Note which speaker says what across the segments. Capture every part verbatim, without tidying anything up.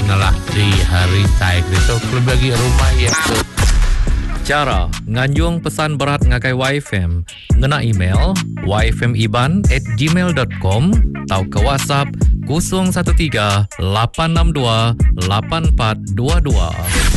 Speaker 1: nalah di hari tai itu lebih lagi rumah ya.
Speaker 2: Cara nganjung pesan berat ngakai Y F M ngena email y f m iban at gmail dot com atau ke WhatsApp kosong satu tiga lapan enam dua lapan empat dua dua.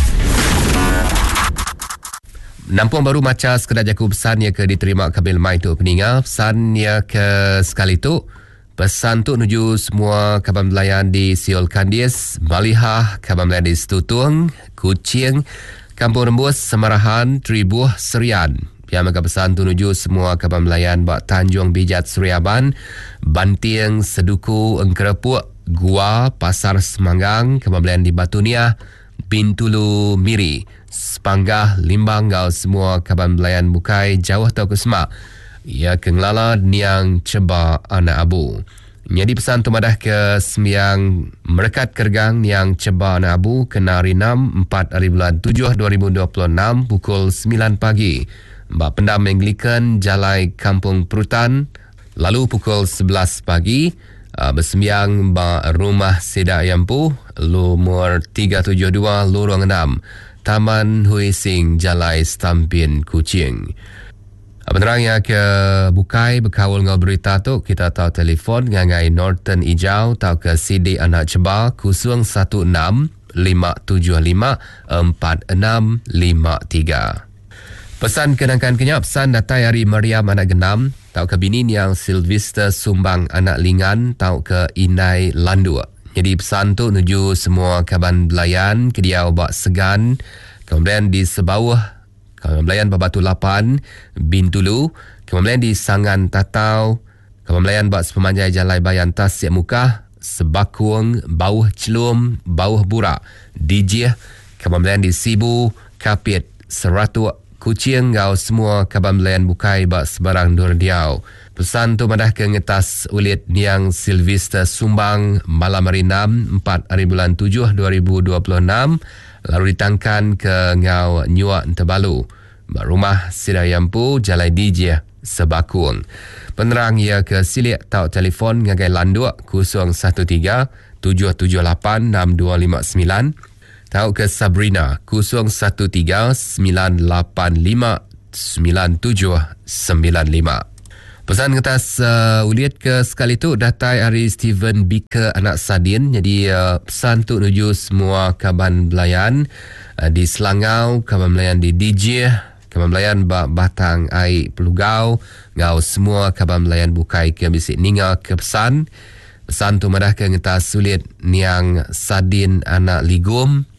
Speaker 3: Nampung baru macam sekadar jaku pesan ya ke diterima kabil mai tu peningal. Pesan ya ke sekali tu. Pesan tu nuju semua kaban belayan di Siol Kandis, Balihah, kaban belayan di Setutung, Kuching, Kampung Rembus, Semarahan, Tribuh, Serian. Yang maka pesan tu nuju semua kaban belayan bak Tanjung Bijat, Suriaban, Bantieng, Seduku, Engkerepuk, Gua, Pasar Semanggang, kaban belayan di Batunia, Bintulu, Miri, Sepanggah, Limbang, gau semua kaban belayan bukai jauh tau ke semak. Ya kenglala niang ceba anak abu. Jadi pesan tu madah ke sembiang merekat kergang niang ceba anak abu kena hari enam empat hari bulan tujuh dua ribu dua puluh enam pukul sembilan pagi. Mbak Pendam Anglikan Jalai Kampung Perutan. Lalu pukul sebelas pagi uh, bersembiang Mbak Rumah Sedak Yampu nomor tiga tujuh dua Lorong enam Taman Hui Sing Jalai Stampin Kuching. Penerang yang ke bukai berkawal dengan berita tu, kita tahu telefon ngangai Norton Ijau tau ke C D Anak Ceba kosong satu enam lima tujuh lima empat enam lima tiga. Pesan kenangkan kenyap, pesan datai hari Mariam Anak Genam tau ke bini yang Sylvester Sumbang Anak Lingan tau ke Inai Landu. Jadi pesan tu nuju semua kaban belayan kediau bak segan, kemudian di sebawah kawan belayan Babatu Lapan, Bintulu, kawan belayan di Sangan Tatau, kawan belayan bak sepemanjai Jalai Bayan Tas Siap Mukah, Sebakung, Bauh Celum, Bauh Burak, Dijih, kawan belayan di Sibu, Kapit, Seratuk, Kuching, gau semua kawan belayan bukai bak sebarang Durdiau. Pesan tu madah ke ngetas ulit niang Sylvester Sumbang malam hari enam empat hari bulan tujuh dua ribu dua puluh enam. Lalu ditangkan ke ngau Nyuak Tebalu, Rumah Sidayampu, Jalai Dijih, Sebakung. Penerang ia ke silik tau telefon ngagai Landuk kosong satu tiga tujuh tujuh lapan enam dua lima sembilan. Tau ke Sabrina kosong satu tiga sembilan lapan lima sembilan tujuh sembilan lima. Pesan kertas uh, uliat ke sekali tu datai hari Steven Bika Anak Sadin. Jadi uh, pesan tu nuju semua kaban belayan uh, di Selangau, kaban belayan di Dijih, kaban belayan bak Batang Air Pelugau, ngau semua kaban belayan bukai ke bisik ninga ke pesan. Pesan tu madah ke ngetas sulit niang Sadin Anak Ligum,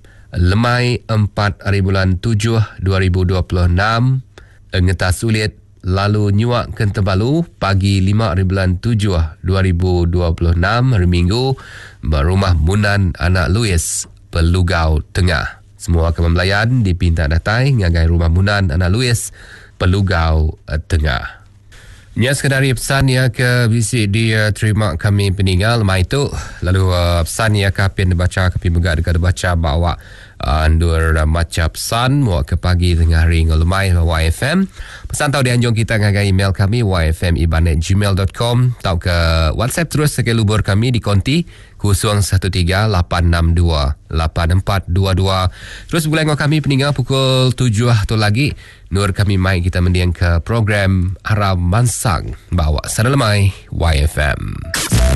Speaker 3: Lemai empat hari bulan tujuh dua ribu dua puluh enam, ngetas sulit lalu Nyuak Kentebalu pagi lima hari bulan tujuh dua ribu dua puluh enam hari Minggu Rumah Munan Anak Luis Pelugau Tengah. Semua kawan belayan dipinta datai ngagai Rumah Munan Anak Luis Pelugau Tengah. Nya sekadari pesan ya ke bisik dia terima kami peninggal mai tu. Lalu uh, pesan ya kapin dibaca kapi megak dekat dibaca bawa uh, andur uh, macam pesan muak ke pagi tengah hari ngelemai Y F M. Pesan tahu dianjung kita ngagai email kami y f m iban at gmail dot com. Tahu ke WhatsApp terus ke lubur kami di konti kosong satu tiga lapan enam dua lapan empat dua dua. Terus boleh ngau kami peninggal pukul tujuh tu lagi. Nur kami mai kita mendiang ke program Haram Mansang bawa Saralamai Y F M.